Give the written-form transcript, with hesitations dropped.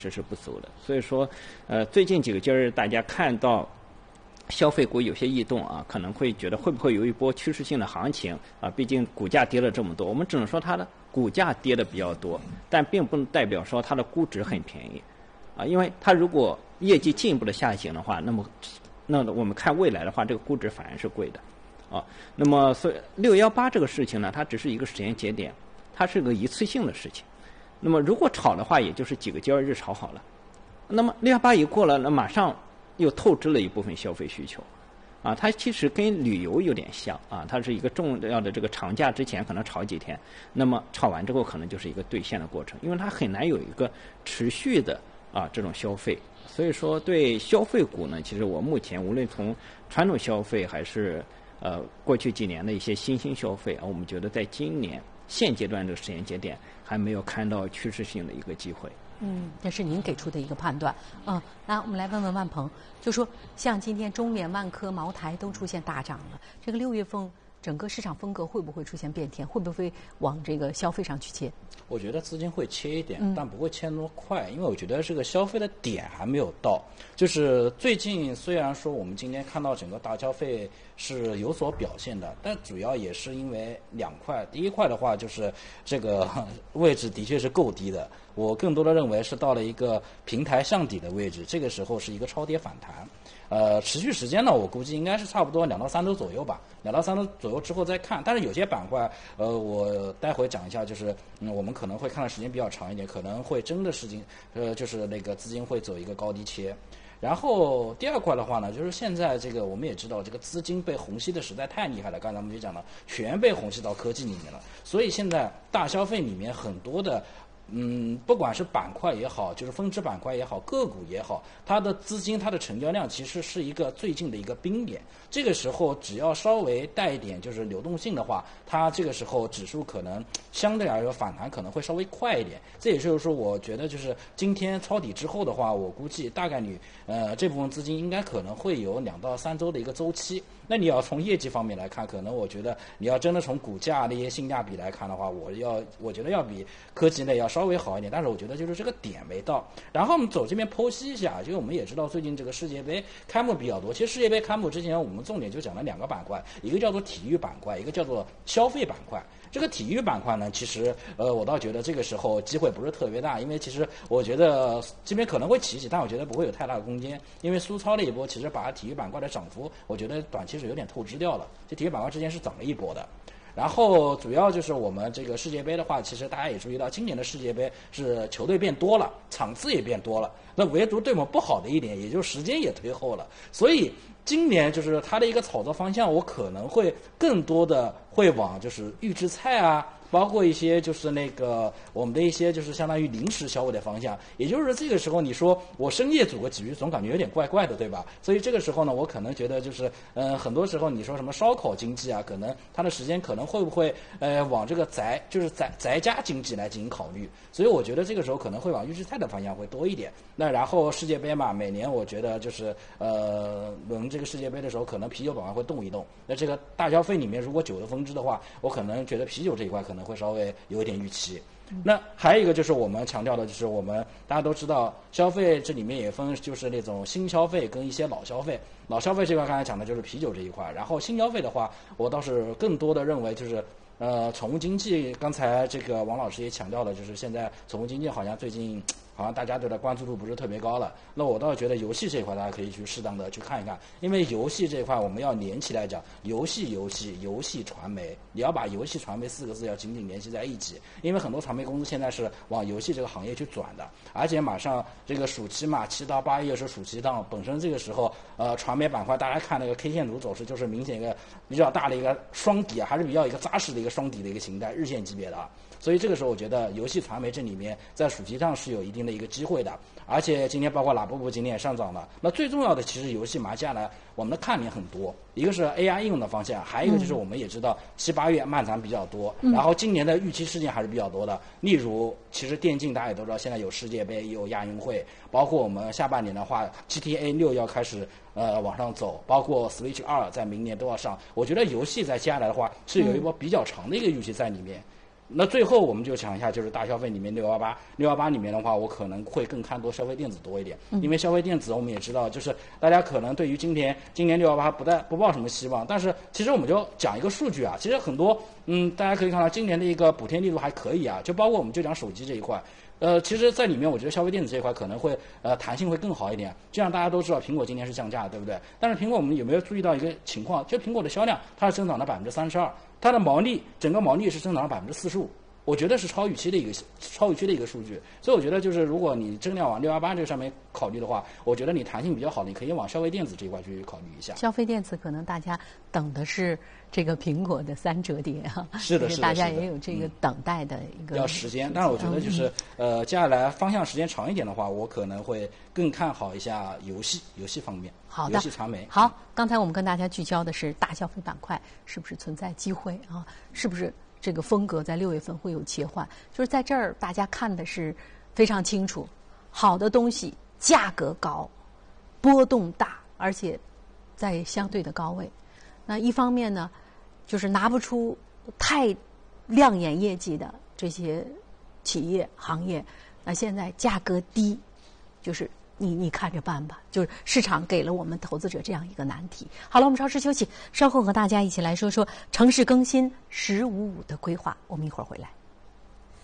是不俗的。所以说，最近几个交易日大家看到消费股有些异动啊，可能会觉得会不会有一波趋势性的行情啊？毕竟股价跌了这么多，我们只能说它的股价跌的比较多，但并不能代表说它的估值很便宜啊，因为它如果业绩进一步的下行的话，那我们看未来的话，这个估值反而是贵的啊。那么所以618这个事情呢，它只是一个时间节点，它是个一次性的事情。那么如果炒的话，也就是几个交易日炒好了。那么618一过了，那马上又透支了一部分消费需求，啊，它其实跟旅游有点像啊，它是一个重要的这个长假之前可能炒几天，那么炒完之后可能就是一个兑现的过程，因为它很难有一个持续的这种消费，所以说对消费股呢，其实我目前无论从传统消费还是过去几年的一些新兴消费啊，我们觉得在今年现阶段这个时间节点还没有看到趋势性的一个机会。 这是您给出的一个判断。那我们来问问万鹏，就说像今天中联、万科、茅台都出现大涨了，这个6月份整个市场风格会不会出现变天？会不会往这个消费上去切？ 我觉得资金会切一点，但不会切那么快，因为我觉得这个消费的点还没有到。就是最近虽然说我们今天看到整个大消费是有所表现的，但主要也是因为两块。第一块的话就是这个位置的确是够低的，我更多的认为是到了一个平台向底的位置，这个时候是一个超跌反弹。持续时间呢，我估计应该是差不多2到3周左右吧，2到3周左右之后再看。但是有些板块，我待会讲一下，就是我们可能会看的时间比较长一点，可能会真的就是那个资金会走一个高低切。然后第二块的话呢，就是现在这个我们也知道，这个资金被虹吸的实在太厉害了，刚才我们就讲了，全被虹吸到科技里面了，所以现在大消费里面很多的。不管是板块也好，就是分支板块也好，个股也好，它的资金、它的成交量其实是一个最近的一个冰点。这个时候只要稍微带一点就是流动性的话，它这个时候指数可能相对而言反弹可能会稍微快一点。这也就是说，我觉得就是今天抄底之后的话，我估计大概率这部分资金应该可能会有2到3周的一个周期。那你要从业绩方面来看，可能我觉得你要真的从股价那些性价比来看的话，我觉得要比科技类要稍微好一点，但是我觉得就是这个点没到。然后我们走这边剖析一下，因为我们也知道最近这个世界杯开幕比较多。其实世界杯开幕之前，我们重点就讲了2个板块，一个叫做体育板块，一个叫做消费板块。这个体育板块呢，其实我倒觉得这个时候机会不是特别大，因为其实我觉得这边可能会起，但我觉得不会有太大的空间，因为苏超那一波其实把体育板块的涨幅，我觉得短期是有点透支掉了。这体育板块之前是涨了一波的。然后主要就是我们这个世界杯的话，其实大家也注意到，今年的世界杯是球队变多了，场次也变多了。那唯独对我们不好的一点，也就是时间也推后了。所以今年就是它的一个炒作方向，我可能会更多的会往就是预制菜啊，包括一些就是那个我们的一些就是相当于零食消费的方向。也就是这个时候你说我深夜煮个鲫鱼总感觉有点怪怪的，对吧？所以这个时候呢，我可能觉得就是很多时候你说什么烧烤经济啊，可能它的时间可能会不会往这个宅家经济来进行考虑。所以我觉得这个时候可能会往预制菜的方向会多一点。那然后世界杯嘛，每年我觉得就是轮这个世界杯的时候，可能啤酒板块会动一动。那这个大消费里面如果酒的分支的话，我可能觉得啤酒这一块可能会稍微有一点预期。那还有一个就是我们强调的，就是我们大家都知道，消费这里面也分就是那种新消费跟一些老消费。老消费这块刚才讲的就是啤酒这一块，然后新消费的话，我倒是更多的认为就是宠物经济。刚才这个王老师也强调了，就是现在宠物经济好像最近好像大家对它关注度不是特别高了。那我倒觉得游戏这一块大家可以去适当的去看一看，因为游戏这一块我们要连起来讲，游戏传媒，你要把游戏传媒4个字要紧紧联系在一起，因为很多传媒公司现在是往游戏这个行业去转的，而且马上这个暑期嘛，7到8月是暑期档，本身这个时候传媒板块大家看那个 K 线图走势，就是明显一个比较大的一个双底啊，还是比较一个扎实的一个双底的一个形态，日线级别的啊。所以这个时候我觉得游戏传媒这里面在暑期上是有一定的一个机会的，而且今天包括拉布布今天也上涨了。那最重要的其实游戏马下来我们的看点很多，一个是 AI 应用的方向，还有一个就是我们也知道7、8月漫展比较多，然后今年的预期事件还是比较多的。例如其实电竞大家也都知道，现在有世界杯也有亚运会，包括我们下半年的话 GTA 6要开始往上走，包括 Switch 2在明年都要上。我觉得游戏在接下来的话是有一波比较长的一个预期在里面。 那最后我们就讲一下，就是大消费里面618里面的话，我可能会更看多消费电子多一点，因为消费电子我们也知道，就是大家可能对于今年618不抱什么希望，但是其实我们就讲一个数据啊，其实很多大家可以看到今年的一个补贴力度还可以啊，就包括我们就讲手机这一块。其实在里面我觉得消费电子这一块可能会弹性会更好一点，就像大家都知道苹果今年是降价，对不对？但是苹果我们有没有注意到一个情况，就苹果的销量它是增长了32%，它的整个毛利是增长了45%，我觉得是超预期的一个数据。所以我觉得就是如果你真的要往618这个上面考虑的话，我觉得你弹性比较好，你可以往消费电子这一块去考虑一下。 消费电子可能大家等的是这个苹果的3折叠啊， 是的， 大家也有这个等待的一个要时间。但是我觉得就是接下来方向时间长一点的话，我可能会更看好一下游戏方面。 好的， 游戏传媒。 好，刚才我们跟大家聚焦的是大消费板块是不是存在机会啊？是不是这个风格在6月份会有切换？就是在这儿大家看的是非常清楚，好的东西价格高，波动大，而且在相对的高位。那一方面呢，就是拿不出太亮眼业绩的这些企业行业，那现在价格低，就是你看着办吧，就是市场给了我们投资者这样一个难题。好了，我们稍事休息，稍后和大家一起来说说城市更新“1055”的规划，我们一会儿回来。